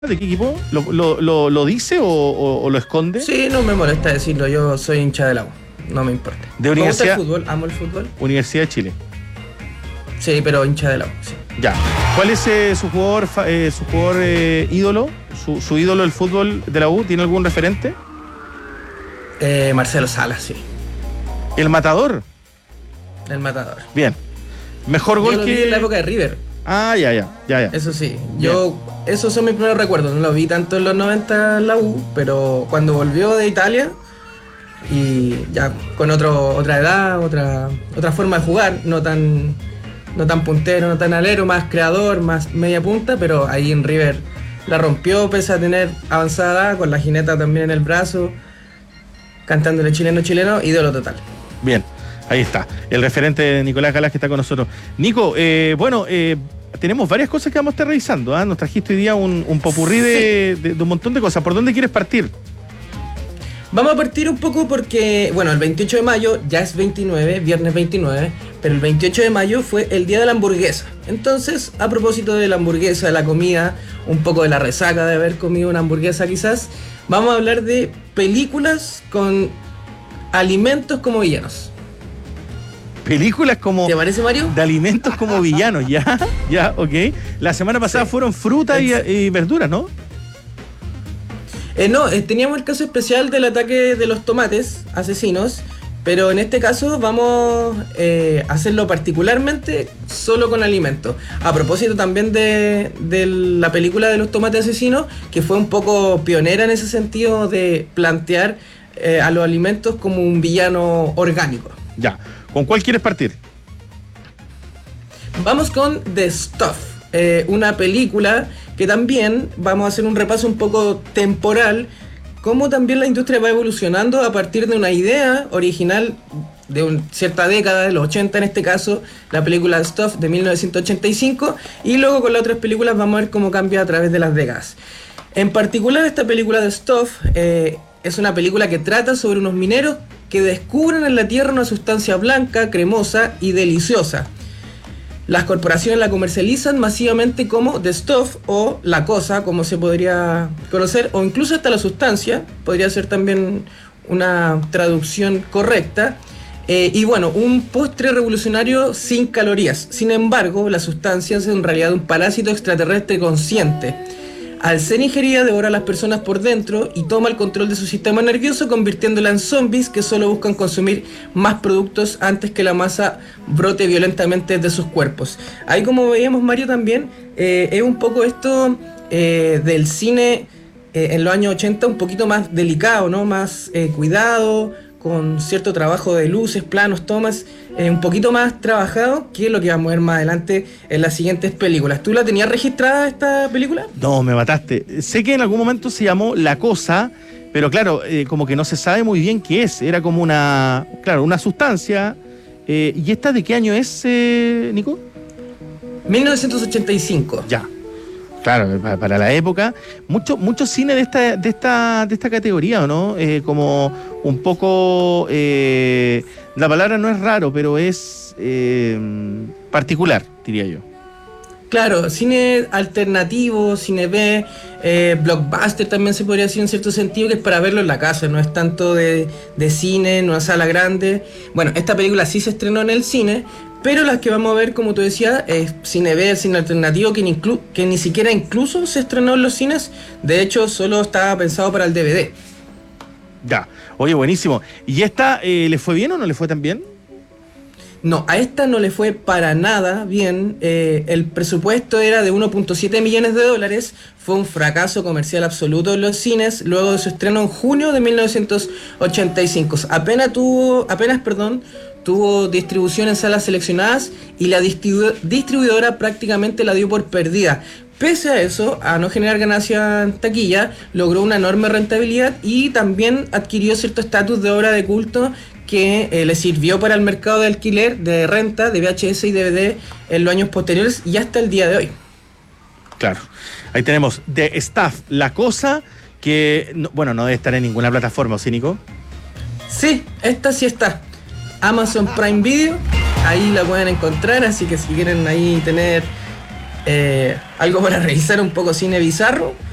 ¿De qué equipo? ¿Lo dice o lo esconde? Sí, no me molesta decirlo, yo soy hincha del agua, no me importa. ¿De universidad? Me gusta el fútbol, amo el fútbol. Universidad de Chile. Sí, pero hincha del agua, sí. Ya. ¿Cuál es su jugador ídolo? ¿Su ídolo del fútbol de la U? ¿Tiene algún referente? Marcelo Salas, sí. ¿El Matador? El Matador. Bien. Mejor Yo gol lo que... vi en la época de River. Ah, ya. Eso sí, esos son mis primeros recuerdos. No lo vi tanto en los 90 en la U, pero cuando volvió de Italia y ya con otra edad, otra forma de jugar, no tan puntero, no tan alero, más creador, más media punta, pero ahí en River la rompió pese a tener avanzada edad, con la jineta también en el brazo, cantándole chileno, ídolo total. Bien. Ahí está, el referente de Nicolás Galás que está con nosotros. Nico, tenemos varias cosas que vamos a estar revisando. Nos trajiste hoy día un popurrí de un montón de cosas. ¿Por dónde quieres partir? Vamos a partir un poco porque, bueno, el 28 de mayo ya es 29, viernes 29, pero el 28 de mayo fue el día de la hamburguesa. Entonces, a propósito de la hamburguesa, de la comida, un poco de la resaca de haber comido una hamburguesa quizás, vamos a hablar de películas con alimentos como villanos. Películas como... ¿Te parece, Mario? De alimentos como villanos, ya, ok. La semana pasada fueron frutas y verduras, ¿no? No, teníamos el caso especial del ataque de los tomates asesinos, pero en este caso vamos a hacerlo particularmente solo con alimentos. A propósito también de la película de los tomates asesinos, que fue un poco pionera en ese sentido de plantear a los alimentos como un villano orgánico. Ya. ¿Con cuál quieres partir? Vamos con The Stuff, una película que también vamos a hacer un repaso un poco temporal, cómo también la industria va evolucionando a partir de una idea original de cierta década, de los 80 en este caso, la película Stuff de 1985, y luego con las otras películas vamos a ver cómo cambia a través de las décadas. En particular esta película de Stuff es una película que trata sobre unos mineros que descubren en la tierra una sustancia blanca, cremosa y deliciosa. Las corporaciones la comercializan masivamente como The Stuff o la cosa, como se podría conocer, o incluso hasta la sustancia, podría ser también una traducción correcta. Y bueno, un postre revolucionario sin calorías. Sin embargo, la sustancia es en realidad un parásito extraterrestre consciente. Al ser ingerida, devora a las personas por dentro y toma el control de su sistema nervioso, convirtiéndola en zombies que solo buscan consumir más productos antes que la masa brote violentamente de sus cuerpos. Ahí, como veíamos, Mario, también es un poco esto del cine en los años 80 un poquito más delicado, ¿no? Más cuidado, con cierto trabajo de luces, planos, tomas, un poquito más trabajado, que es lo que vamos a ver más adelante en las siguientes películas. ¿Tú la tenías registrada esta película? No, me mataste. Sé que en algún momento se llamó La Cosa, pero claro, como que no se sabe muy bien qué es. Era como una sustancia. ¿Y esta de qué año es, Nico? 1985. Ya. Claro, para la época, mucho cine de esta categoría, ¿no? Como un poco, la palabra no es raro, pero es particular, diría yo. Claro, cine alternativo, cine B, blockbuster también se podría decir en cierto sentido, que es para verlo en la casa, no es tanto de cine, en una sala grande. Bueno, esta película sí se estrenó en el cine, pero las que vamos a ver, como tú decías, es cine B, cine alternativo, que ni siquiera incluso se estrenó en los cines. De hecho, solo estaba pensado para el DVD. Ya, oye, buenísimo. ¿Y esta le fue bien o no le fue tan bien? No, a esta no le fue para nada bien. El presupuesto era de 1.7 millones de dólares. Fue un fracaso comercial absoluto en los cines luego de su estreno en junio de 1985. Apenas tuvo distribución en salas seleccionadas y la distribuidora prácticamente la dio por perdida. Pese a eso, a no generar ganancia en taquilla, logró una enorme rentabilidad y también adquirió cierto estatus de obra de culto que le sirvió para el mercado de alquiler, de renta, de VHS y DVD en los años posteriores y hasta el día de hoy. Claro. Ahí tenemos The Stuff, La Cosa, que, no debe estar en ninguna plataforma, ¿sí, Nico? Sí, esta sí está. Amazon Prime Video, ahí la pueden encontrar, así que si quieren ahí tener algo para revisar, un poco cine bizarro,